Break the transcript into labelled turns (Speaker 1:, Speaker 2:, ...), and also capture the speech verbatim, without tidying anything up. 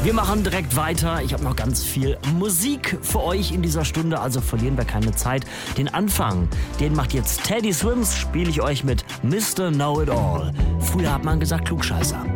Speaker 1: Wir machen direkt weiter. Ich habe noch ganz viel Musik für euch in dieser Stunde, also verlieren wir keine Zeit. Den Anfang, den macht jetzt Teddy Swims, spiele ich euch mit Mister Know-It-All. Früher hat man gesagt Klugscheißer.